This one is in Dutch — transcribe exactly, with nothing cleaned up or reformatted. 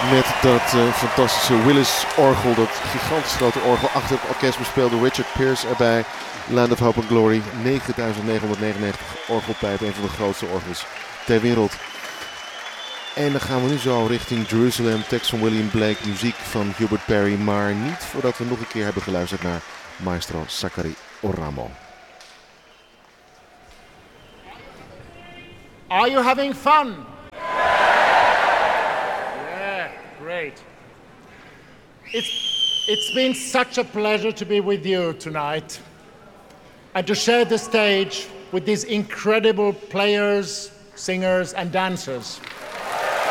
Met dat uh, fantastische Willis-orgel, dat gigantisch grote orgel. Achter het orkest bespeelde Richard Pierce erbij. Land of Hope and Glory, negentienduizend negenhonderdnegenennegentig orgelpijpen. Een van de grootste orgels ter wereld. En dan gaan we nu zo richting Jerusalem. Tekst van William Blake, muziek van Hubert Parry. Maar niet voordat we nog een keer hebben geluisterd naar maestro Zachary Oramo. Are you having fun? Yeah, great. It's, it's been such a pleasure to be with you tonight and to share the stage with these incredible players, singers and dancers.